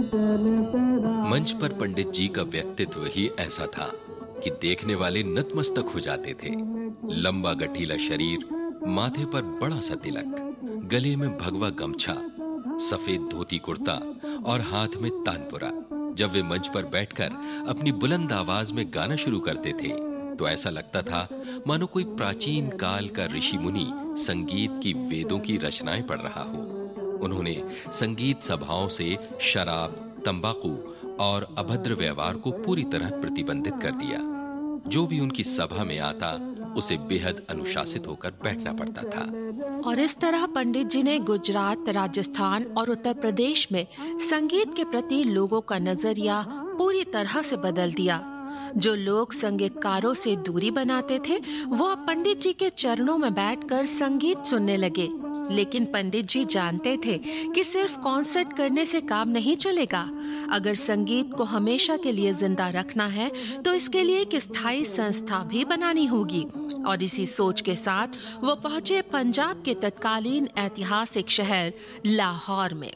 मंच पर पंडित जी का व्यक्तित्व ही ऐसा था कि देखने वाले नतमस्तक हो जाते थे। लंबा गठीला शरीर, माथे पर बड़ा सा तिलक, गले में भगवा गमछा, सफेद धोती कुर्ता और हाथ में तानपुरा। जब वे मंच पर बैठकर अपनी बुलंद आवाज में गाना शुरू करते थे तो ऐसा लगता था मानो कोई प्राचीन काल का ऋषि मुनि संगीत की वेदों की रचनाएं पढ़ रहा हो। उन्होंने संगीत सभाओं से शराब, तंबाकू और अभद्र व्यवहार को पूरी तरह प्रतिबंधित कर दिया। जो भी उनकी सभा में आता उसे बेहद अनुशासित होकर बैठना पड़ता था। और इस तरह पंडित जी ने गुजरात, राजस्थान और उत्तर प्रदेश में संगीत के प्रति लोगों का नजरिया पूरी तरह से बदल दिया। जो लोग संगीतकारों से दूरी बनाते थे वो अब पंडित जी के चरणों में बैठकर संगीत सुनने लगे। लेकिन पंडित जी जानते थे कि सिर्फ कॉन्सर्ट करने से काम नहीं चलेगा। अगर संगीत को हमेशा के लिए जिंदा रखना है तो इसके लिए एक स्थायी संस्था भी बनानी होगी। और इसी सोच के साथ वो पहुंचे पंजाब के तत्कालीन ऐतिहासिक शहर लाहौर में।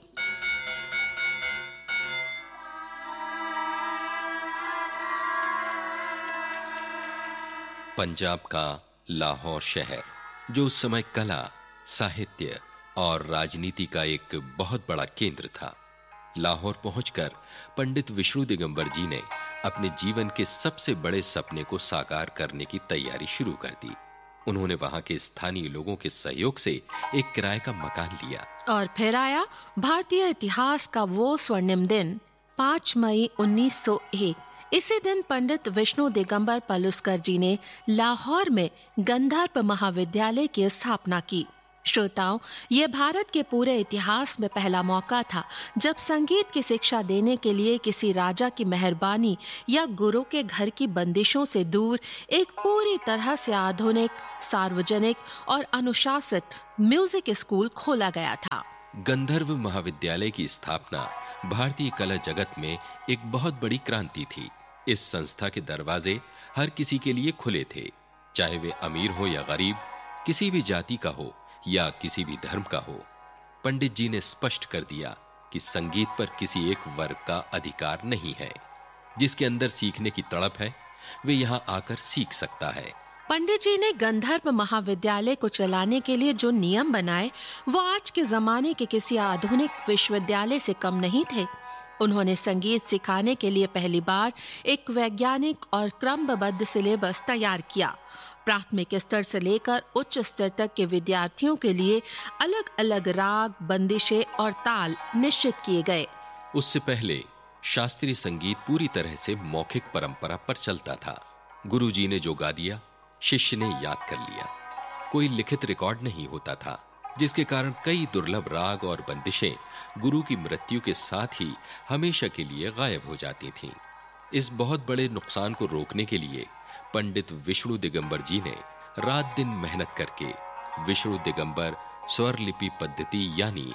पंजाब का लाहौर शहर, जो उस समय कला, साहित्य और राजनीति का एक बहुत बड़ा केंद्र था। लाहौर पहुंचकर पंडित विष्णु दिगंबर जी ने अपने जीवन के सबसे बड़े सपने को साकार करने की तैयारी शुरू कर दी। उन्होंने वहां के स्थानीय लोगों के सहयोग से एक किराए का मकान लिया। और फिर आया भारतीय इतिहास का वो स्वर्णिम दिन, 5 मई 1901। इसी दिन पंडित विष्णु दिगंबर पलुस्कर जी ने लाहौर में गंधर्व महाविद्यालय की स्थापना की। श्रोताओं, ये भारत के पूरे इतिहास में पहला मौका था जब संगीत की शिक्षा देने के लिए किसी राजा की मेहरबानी या गुरु के घर की बंदिशों से दूर एक पूरी तरह से आधुनिक, सार्वजनिक और अनुशासित म्यूजिक स्कूल खोला गया था। गंधर्व महाविद्यालय की स्थापना भारतीय कला जगत में एक बहुत बड़ी क्रांति थी। इस संस्था के दरवाजे हर किसी के लिए खुले थे, चाहे वे अमीर हो या गरीब, किसी भी जाति का हो या किसी भी धर्म का हो। पंडित जी ने स्पष्ट कर दिया कि संगीत पर किसी एक वर्ग का अधिकार नहीं है। जिसके अंदर सीखने की तड़प है वे यहां आकर सीख सकता है। पंडित जी ने गंधर्व महाविद्यालय को चलाने के लिए जो नियम बनाए वो आज के जमाने के किसी आधुनिक विश्वविद्यालय से कम नहीं थे। उन्होंने संगीत सिखाने के लिए पहली बार एक वैज्ञानिक और क्रमबद्ध सिलेबस तैयार किया। प्राथमिक स्तर से लेकर उच्च स्तर तक के विद्यार्थियों के लिए अलग अलग राग, बंदिशें और ताल निश्चित किए गए। उससे पहले शास्त्रीय संगीत पूरी तरह से मौखिक परंपरा पर चलता था। गुरुजी ने जो गा दिया शिष्य ने याद कर लिया। कोई लिखित रिकॉर्ड नहीं होता था, जिसके कारण कई दुर्लभ राग और बंदिशें गुरु की मृत्यु के साथ ही हमेशा के लिए गायब हो जाती थीं। इस बहुत बड़े नुकसान को रोकने के लिए पंडित विष्णु दिगंबर जी ने रात दिन मेहनत करके विष्णु दिगंबर स्वरलिपि पद्धति यानी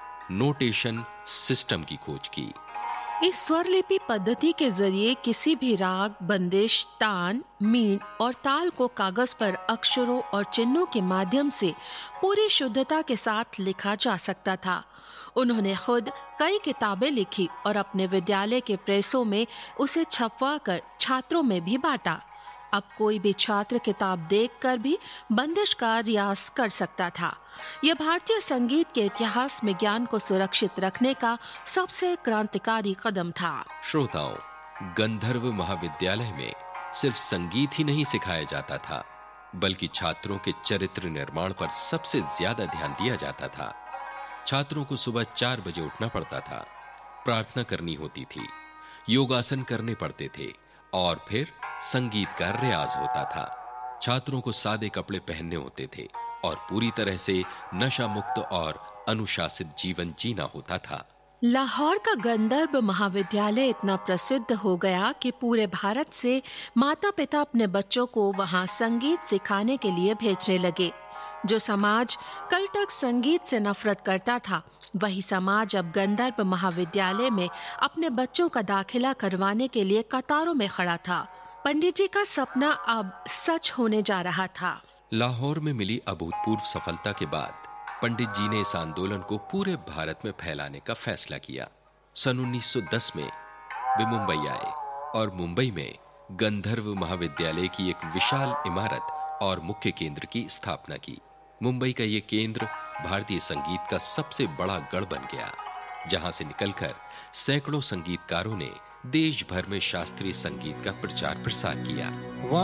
नोटेशन सिस्टम की खोज की। इस स्वरलिपि पद्धति के जरिए किसी भी राग, बंदिश, तान, मीण और ताल को कागज पर अक्षरों और चिन्हों के माध्यम से पूरी शुद्धता के साथ लिखा जा सकता था। उन्होंने खुद कई किताबें लिखी और अपने विद्यालय के प्रेसों में उसे छपवाकर छात्रों में भी बांटा। अब कोई भी छात्र किताब देखकर भी बंदिश का रियाज कर सकता था। यह भारतीय संगीत के इतिहास में ज्ञान को सुरक्षित रखने का सबसे क्रांतिकारी कदम था। श्रोताओं, गंधर्व महाविद्यालय में सिर्फ संगीत ही नहीं सिखाया जाता था, बल्कि छात्रों के चरित्र निर्माण पर सबसे ज्यादा ध्यान दिया जाता था। छात्रों को सुबह 4 बजे उठना पड़ता था, प्रार्थना करनी होती थी, योगासन करने पड़ते थे और फिर संगीत का रियाज होता था। छात्रों को सादे कपड़े पहनने होते थे और पूरी तरह से नशा मुक्त और अनुशासित जीवन जीना होता था। लाहौर का गंधर्व महाविद्यालय इतना प्रसिद्ध हो गया कि पूरे भारत से माता पिता अपने बच्चों को वहां संगीत सिखाने के लिए भेजने लगे। जो समाज कल तक संगीत से नफरत करता था, वही समाज अब गंधर्व महाविद्यालय में अपने बच्चों का दाखिला करवाने के लिए कतारों में खड़ा था। पंडित जी का सपना अब सच होने जा रहा था। लाहौर में मिली अभूतपूर्व सफलता के बाद पंडित जी ने इस आंदोलन को पूरे भारत में फैलाने का फैसला किया। सन 1910 में वे मुंबई आए और मुंबई में गंधर्व महाविद्यालय की एक विशाल इमारत और मुख्य केंद्र की स्थापना की। मुंबई का यह केंद्र भारतीय संगीत का सबसे बड़ा गढ़ बन गया, जहां से निकलकर सैकड़ों संगीतकारों ने देश भर में शास्त्रीय संगीत का प्रचार प्रसार किया।